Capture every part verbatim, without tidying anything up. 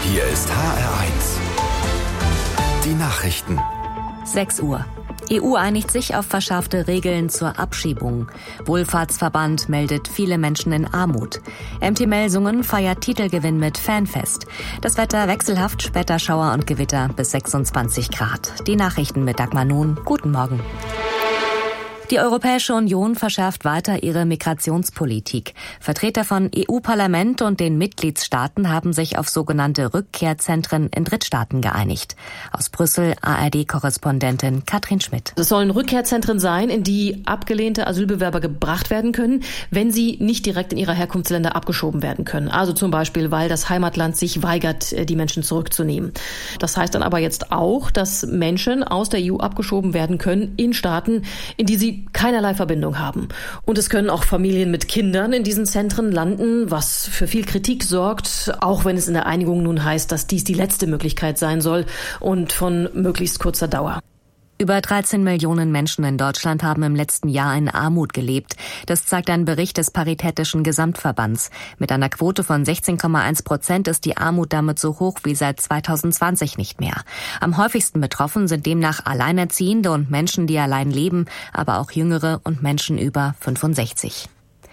Hier ist H R eins. Die Nachrichten. sechs Uhr. E U einigt sich auf verschärfte Regeln zur Abschiebung. Wohlfahrtsverband meldet viele Menschen in Armut. M T Melsungen feiert Titelgewinn mit Fanfest. Das Wetter wechselhaft, später Schauer und Gewitter bis sechsundzwanzig Grad. Die Nachrichten mit Dagmar Nun. Guten Morgen. Die Europäische Union verschärft weiter ihre Migrationspolitik. Vertreter von E U-Parlament und den Mitgliedstaaten haben sich auf sogenannte Rückkehrzentren in Drittstaaten geeinigt. Aus Brüssel A R D-Korrespondentin Katrin Schmidt. Es sollen Rückkehrzentren sein, in die abgelehnte Asylbewerber gebracht werden können, wenn sie nicht direkt in ihre Herkunftsländer abgeschoben werden können. Also zum Beispiel, weil das Heimatland sich weigert, die Menschen zurückzunehmen. Das heißt dann aber jetzt auch, dass Menschen aus der E U abgeschoben werden können in Staaten, in die sie keinerlei Verbindung haben. Und es können auch Familien mit Kindern in diesen Zentren landen, was für viel Kritik sorgt, auch wenn es in der Einigung nun heißt, dass dies die letzte Möglichkeit sein soll und von möglichst kurzer Dauer. Über dreizehn Millionen Menschen in Deutschland haben im letzten Jahr in Armut gelebt. Das zeigt ein Bericht des Paritätischen Gesamtverbands. Mit einer Quote von sechzehn Komma eins Prozent ist die Armut damit so hoch wie seit zweitausendzwanzig nicht mehr. Am häufigsten betroffen sind demnach Alleinerziehende und Menschen, die allein leben, aber auch Jüngere und Menschen über fünfundsechzig.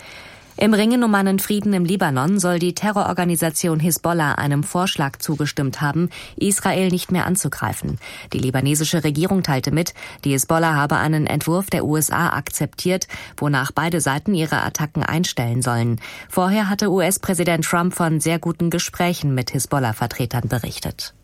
Im Ringen um einen Frieden im Libanon soll die Terrororganisation Hisbollah einem Vorschlag zugestimmt haben, Israel nicht mehr anzugreifen. Die libanesische Regierung teilte mit, die Hisbollah habe einen Entwurf der U S A akzeptiert, wonach beide Seiten ihre Attacken einstellen sollen. Vorher hatte U S-Präsident Trump von sehr guten Gesprächen mit Hisbollah-Vertretern berichtet.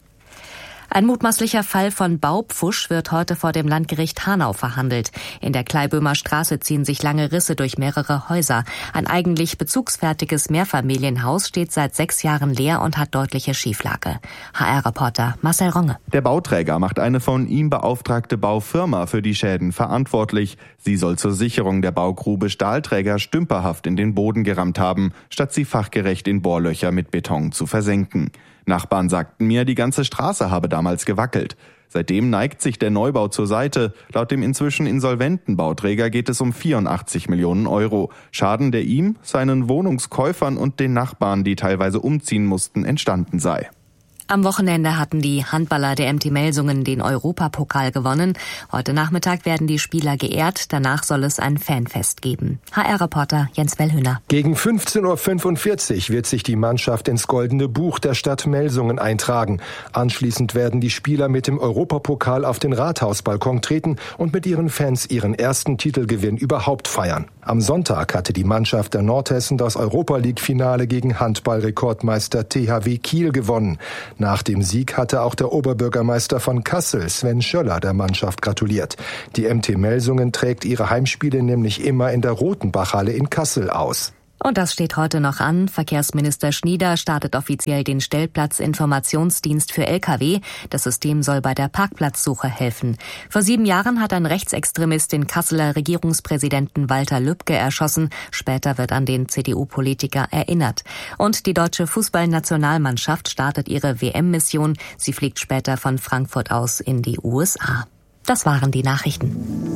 Ein mutmaßlicher Fall von Baupfusch wird heute vor dem Landgericht Hanau verhandelt. In der Kleiböhmer Straße ziehen sich lange Risse durch mehrere Häuser. Ein eigentlich bezugsfertiges Mehrfamilienhaus steht seit sechs Jahren leer und hat deutliche Schieflage. H R-Reporter Marcel Ronge. Der Bauträger macht eine von ihm beauftragte Baufirma für die Schäden verantwortlich. Sie soll zur Sicherung der Baugrube Stahlträger stümperhaft in den Boden gerammt haben, statt sie fachgerecht in Bohrlöcher mit Beton zu versenken. Nachbarn sagten mir, die ganze Straße habe damals gewackelt. Seitdem neigt sich der Neubau zur Seite. Laut dem inzwischen insolventen Bauträger geht es um vierundachtzig Millionen Euro. Schaden, der ihm, seinen Wohnungskäufern und den Nachbarn, die teilweise umziehen mussten, entstanden sei. Am Wochenende hatten die Handballer der M T Melsungen den Europapokal gewonnen. Heute Nachmittag werden die Spieler geehrt. Danach soll es ein Fanfest geben. H R-Reporter Jens Wellhöhner. Gegen fünfzehn Uhr fünfundvierzig wird sich die Mannschaft ins Goldene Buch der Stadt Melsungen eintragen. Anschließend werden die Spieler mit dem Europapokal auf den Rathausbalkon treten und mit ihren Fans ihren ersten Titelgewinn überhaupt feiern. Am Sonntag hatte die Mannschaft der Nordhessen das Europa-League-Finale gegen Handball-Rekordmeister T H W Kiel gewonnen. Nach dem Sieg hatte auch der Oberbürgermeister von Kassel, Sven Schöller, der Mannschaft gratuliert. Die M T Melsungen trägt ihre Heimspiele nämlich immer in der Rotenbachhalle in Kassel aus. Und das steht heute noch an. Verkehrsminister Schnieder startet offiziell den Stellplatzinformationsdienst für L K W. Das System soll bei der Parkplatzsuche helfen. Vor sieben Jahren hat ein Rechtsextremist den Kasseler Regierungspräsidenten Walter Lübcke erschossen. Später wird an den C D U-Politiker erinnert. Und die deutsche Fußballnationalmannschaft startet ihre W M-Mission. Sie fliegt später von Frankfurt aus in die U S A. Das waren die Nachrichten.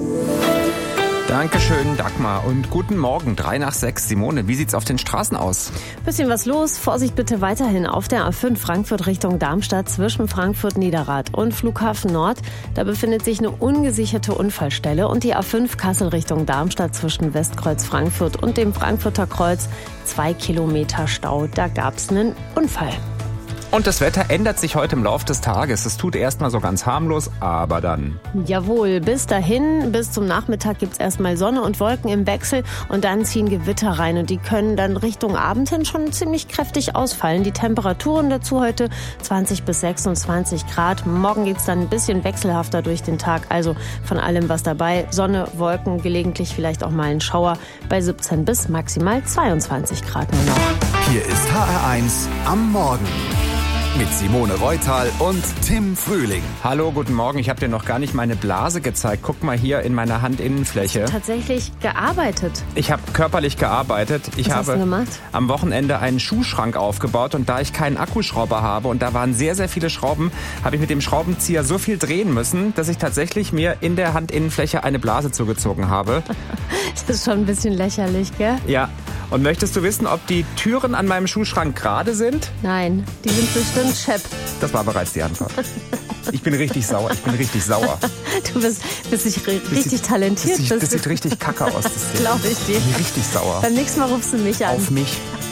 Dankeschön, Dagmar. Und guten Morgen, drei nach sechs. Simone, wie sieht's auf den Straßen aus? Bisschen was los. Vorsicht bitte weiterhin auf der A fünf Frankfurt Richtung Darmstadt zwischen Frankfurt-Niederrad und Flughafen Nord. Da befindet sich eine ungesicherte Unfallstelle. Und die A fünf Kassel Richtung Darmstadt zwischen Westkreuz Frankfurt und dem Frankfurter Kreuz. Zwei Kilometer Stau. Da gab's einen Unfall. Und das Wetter ändert sich heute im Laufe des Tages. Es tut erstmal so ganz harmlos, aber dann... Jawohl, bis dahin, bis zum Nachmittag gibt's erstmal Sonne und Wolken im Wechsel und dann ziehen Gewitter rein und die können dann Richtung Abend hin schon ziemlich kräftig ausfallen. Die Temperaturen dazu heute zwanzig bis sechsundzwanzig Grad. Morgen geht's dann ein bisschen wechselhafter durch den Tag, also von allem was dabei. Sonne, Wolken, gelegentlich vielleicht auch mal ein Schauer bei siebzehn bis maximal zweiundzwanzig Grad nur noch. Hier ist H R eins am Morgen. Mit Simone Reutal und Tim Frühling. Hallo, guten Morgen. Ich habe dir noch gar nicht meine Blase gezeigt. Guck mal hier in meiner Handinnenfläche. Hast du tatsächlich gearbeitet? Ich habe körperlich gearbeitet. Ich Was habe hast du gemacht? Am Wochenende einen Schuhschrank aufgebaut und da ich keinen Akkuschrauber habe und da waren sehr, sehr viele Schrauben, habe ich mit dem Schraubenzieher so viel drehen müssen, dass ich tatsächlich mir in der Handinnenfläche eine Blase zugezogen habe. Das ist schon ein bisschen lächerlich, gell? Ja. Und möchtest du wissen, ob die Türen an meinem Schuhschrank gerade sind? Nein, die sind bestimmt schepp. Das war bereits die Antwort. Ich bin richtig sauer. Ich bin richtig sauer. Du bist, bist nicht richtig sieht, talentiert. Das sieht, das sieht richtig kacke aus. Glaube ich dir. Ich bin richtig sauer. Beim nächsten Mal rufst du mich an. Auf mich.